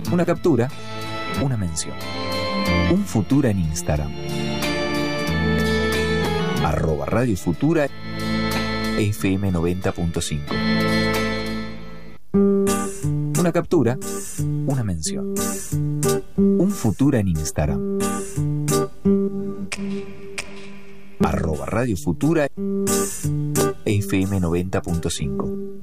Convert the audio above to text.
Una captura, una mención. Un Futura en Instagram. @Radio Futura FM 90.5. Una captura, una mención. Un Futura en Instagram. @Radio Futura FM 90.5.